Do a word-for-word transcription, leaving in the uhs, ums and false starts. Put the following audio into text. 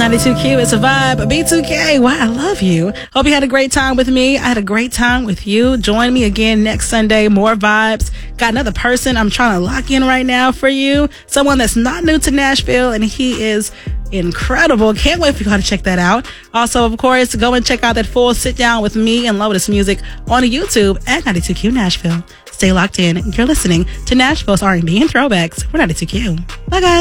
ninety-two Q. It's a vibe. B two K. Why I love you. Hope you had a great time with me. I had a great time with you. Join me again next Sunday. More vibes. Got another person I'm trying to lock in right now for you. Someone that's not new to Nashville, and he is incredible. Can't wait for you to check that out. Also, of course, go and check out that full sit down with me and Lotus Music on YouTube at ninety-two Q Nashville. Stay locked in. You're listening to Nashville's R and B and Throwbacks. We're ninety-two Q. Bye, guys.